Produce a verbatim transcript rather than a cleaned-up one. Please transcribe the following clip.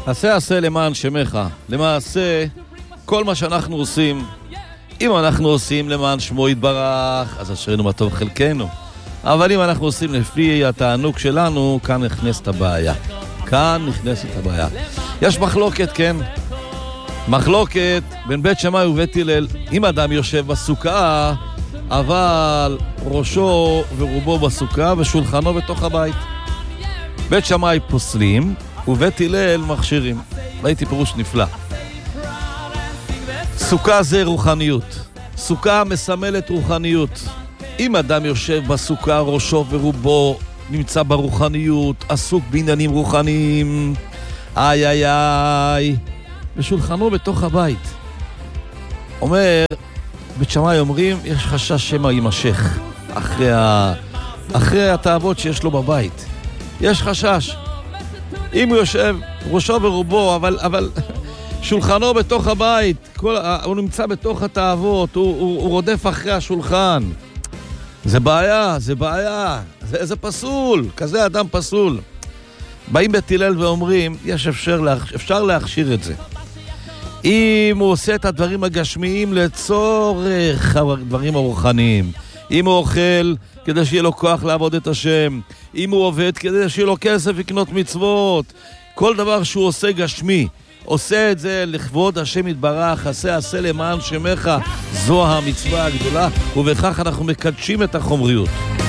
עשה עשה למען שמך. למעשה, כל מה שאנחנו עושים, אם אנחנו עושים למען שמו יתברך, אז אשרינו מה טוב חלקנו. אבל אם אנחנו עושים לפי התענוג שלנו, כאן נכנסת הבעיה. כאן נכנסת הבעיה. יש מחלוקת, כן? מחלוקת בין בית שמאי ובית הלל. אם אדם יושב בסוכה, אבל ראשו ורובו בסוכה ושולחנו בתוך הבית. בית שמאי פוסלים ובית הלל מכשירים. ראיתי פירוש נפלא. סוכה זה רוחניות. סוכה מסמלת רוחניות. אם אדם יושב בסוכה, ראשו ורובו נמצא ברוחניות, עסוק בעניינים רוחניים, איי איי איי, ושולחנו בתוך הבית. אומר, בית שמאי אומרים, יש חשש שמא יימשך אחרי, ה... אחרי התאוות שיש לו בבית. יש חשש. אם הוא יושב ראשו ורובו, אבל, אבל שולחנו בתוך הבית, כל... הוא נמצא בתוך התאוות, הוא, הוא, הוא רודף אחרי השולחן. זה בעיה, זה בעיה, זה, זה פסול, כזה אדם פסול. באים בית הלל ואומרים, יש אפשר, להכ... אפשר להכשיר את זה. אם הוא עושה את הדברים הגשמיים לצורך הדברים הרוחניים, אם הוא אוכל כדי שיהיה לו כוח לעבוד את השם, אם הוא עובד כדי שיהיה לו כסף לקנות מצוות, כל דבר שהוא עושה גשמי, עושה את זה לכבוד השם יתברך, עשה עשה למען שמך, זו המצווה הגדולה, ובכך אנחנו מקדשים את החומריות.